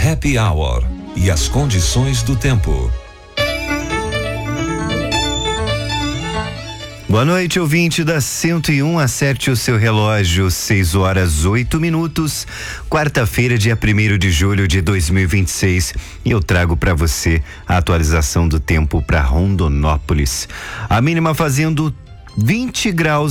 Happy Hour e as condições do tempo. Boa noite, ouvinte da 101, acerte o seu relógio, 6h08. Quarta-feira, dia 1º de julho de 2026, e eu trago para você a atualização do tempo para Rondonópolis. A mínima fazendo 20 graus